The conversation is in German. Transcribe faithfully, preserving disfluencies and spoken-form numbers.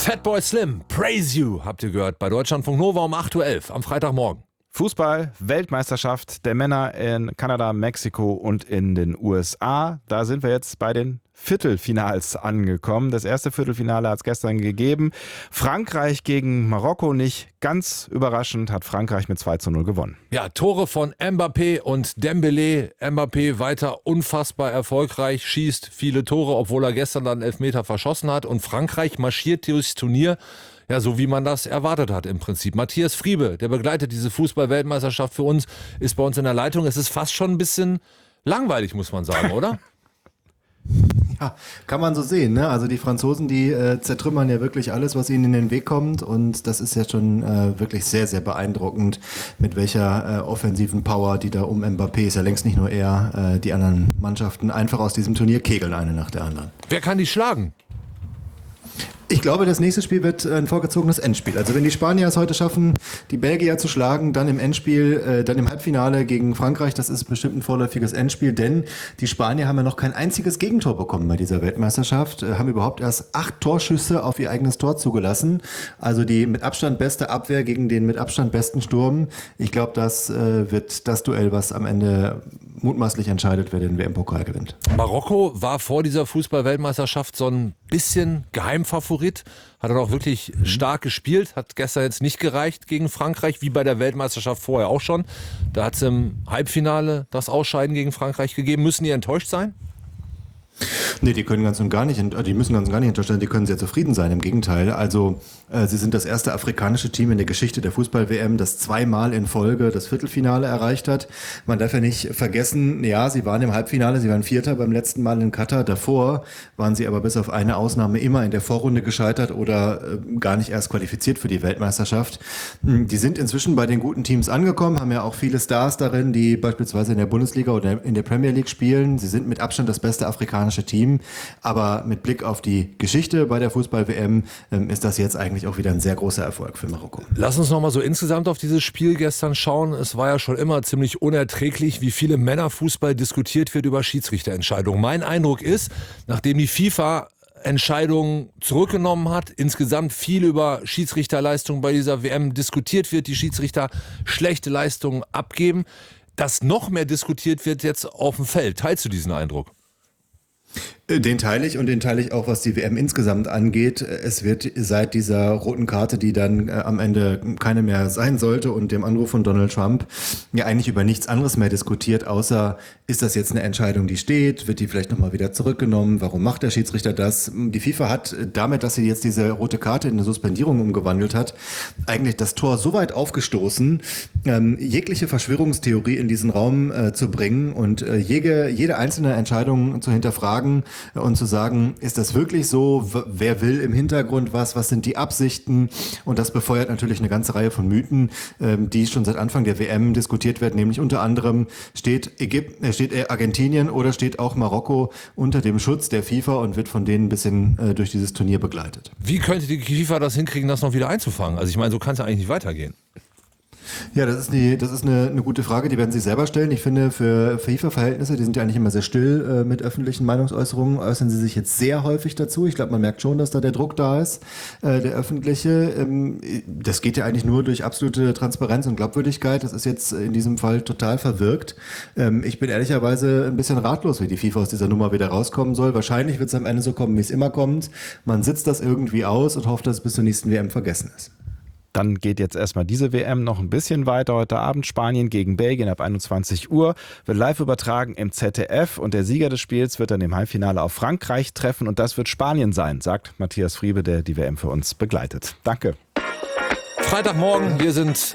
Fatboy Slim, Praise You, habt ihr gehört, bei Deutschlandfunk Nova um acht Uhr elf am Freitagmorgen. Fußball, Weltmeisterschaft der Männer in Kanada, Mexiko und in den U S A. Da sind wir jetzt bei den Viertelfinals angekommen. Das erste Viertelfinale hat es gestern gegeben. Frankreich gegen Marokko, nicht ganz überraschend, hat Frankreich mit zwei zu null gewonnen. Ja, Tore von Mbappé und Dembélé. Mbappé weiter unfassbar erfolgreich, schießt viele Tore, obwohl er gestern dann Elfmeter verschossen hat. Und Frankreich marschiert durchs Turnier, ja, so wie man das erwartet hat im Prinzip. Matthias Friebe, der begleitet diese Fußball-Weltmeisterschaft für uns, ist bei uns in der Leitung. Es ist fast schon ein bisschen langweilig, muss man sagen, oder? Ja, kann man so sehen, ne? Also die Franzosen, die äh, zertrümmern ja wirklich alles, was ihnen in den Weg kommt, und das ist ja schon äh, wirklich sehr, sehr beeindruckend, mit welcher äh, offensiven Power, die da um Mbappé, ist ja längst nicht nur er, äh, die anderen Mannschaften einfach aus diesem Turnier kegeln, eine nach der anderen. Wer kann die schlagen? Ich glaube, das nächste Spiel wird ein vorgezogenes Endspiel. Also wenn die Spanier es heute schaffen, die Belgier zu schlagen, dann im Endspiel, äh, dann im Halbfinale gegen Frankreich, das ist bestimmt ein vorläufiges Endspiel, denn die Spanier haben ja noch kein einziges Gegentor bekommen bei dieser Weltmeisterschaft, äh, haben überhaupt erst acht Torschüsse auf ihr eigenes Tor zugelassen. Also die mit Abstand beste Abwehr gegen den mit Abstand besten Sturm. Ich glaube, das äh, wird das Duell, was am Ende mutmaßlich entscheidet, wer den W M-Pokal gewinnt. Marokko war vor dieser Fußball-Weltmeisterschaft so ein bisschen Geheimfavorit, hat er auch wirklich mhm. stark gespielt, hat gestern jetzt nicht gereicht gegen Frankreich, wie bei der Weltmeisterschaft vorher auch schon. Da hat es im Halbfinale das Ausscheiden gegen Frankreich gegeben. Müssen die enttäuscht sein? Nee, die können ganz und gar nicht, die müssen ganz und gar nicht enttäuscht sein, die können sehr zufrieden sein, im Gegenteil. Also äh, sie sind das erste afrikanische Team in der Geschichte der Fußball-W M, das zweimal in Folge das Viertelfinale erreicht hat. Man darf ja nicht vergessen, ja, sie waren im Halbfinale, sie waren Vierter beim letzten Mal in Katar. Davor waren sie aber bis auf eine Ausnahme immer in der Vorrunde gescheitert oder äh, gar nicht erst qualifiziert für die Weltmeisterschaft. Die sind inzwischen bei den guten Teams angekommen, haben ja auch viele Stars darin, die beispielsweise in der Bundesliga oder in der Premier League spielen. Sie sind mit Abstand das beste afrikanische Team, aber mit Blick auf die Geschichte bei der Fußball-W M ähm, ist das jetzt eigentlich auch wieder ein sehr großer Erfolg für Marokko. Lass uns nochmal so insgesamt auf dieses Spiel gestern schauen. Es war ja schon immer ziemlich unerträglich, wie viel im Männerfußball diskutiert wird über Schiedsrichterentscheidungen. Mein Eindruck ist, nachdem die FIFA Entscheidungen zurückgenommen hat, insgesamt viel über Schiedsrichterleistungen bei dieser W M diskutiert wird, die Schiedsrichter schlechte Leistungen abgeben, dass noch mehr diskutiert wird jetzt auf dem Feld. Teilst du diesen Eindruck? Den teile ich, und den teile ich auch, was die W M insgesamt angeht. Es wird seit dieser roten Karte, die dann äh, am Ende keine mehr sein sollte, und dem Anruf von Donald Trump ja eigentlich über nichts anderes mehr diskutiert, außer ist das jetzt eine Entscheidung, die steht, wird die vielleicht nochmal wieder zurückgenommen, warum macht der Schiedsrichter das? Die FIFA hat damit, dass sie jetzt diese rote Karte in eine Suspendierung umgewandelt hat, eigentlich das Tor so weit aufgestoßen, ähm, jegliche Verschwörungstheorie in diesen Raum äh, zu bringen und äh, jede, jede einzelne Entscheidung zu hinterfragen und zu sagen, ist das wirklich so? Wer will im Hintergrund was? Was sind die Absichten? Und das befeuert natürlich eine ganze Reihe von Mythen, die schon seit Anfang der W M diskutiert werden, nämlich unter anderem steht Ägypten, steht Argentinien oder steht auch Marokko unter dem Schutz der FIFA und wird von denen ein bisschen durch dieses Turnier begleitet. Wie könnte die FIFA das hinkriegen, das noch wieder einzufangen? Also ich meine, so kann es ja eigentlich nicht weitergehen. Ja, das ist, die, das ist eine, eine gute Frage, die werden Sie selber stellen. Ich finde, für FIFA-Verhältnisse, die sind ja eigentlich immer sehr still äh, mit öffentlichen Meinungsäußerungen, äußern sie sich jetzt sehr häufig dazu. Ich glaube, man merkt schon, dass da der Druck da ist, äh, der öffentliche. Ähm, das geht ja eigentlich nur durch absolute Transparenz und Glaubwürdigkeit. Das ist jetzt in diesem Fall total verwirkt. Ähm, ich bin ehrlicherweise ein bisschen ratlos, wie die FIFA aus dieser Nummer wieder rauskommen soll. Wahrscheinlich wird es am Ende so kommen, wie es immer kommt. Man sitzt das irgendwie aus und hofft, dass es bis zur nächsten W M vergessen ist. Dann geht jetzt erstmal diese W M noch ein bisschen weiter. Heute Abend Spanien gegen Belgien ab einundzwanzig Uhr. Wird live übertragen im Z D F. Und der Sieger des Spiels wird dann im Halbfinale auf Frankreich treffen. Und das wird Spanien sein, sagt Matthias Friebe, der die W M für uns begleitet. Danke. Freitagmorgen, wir sind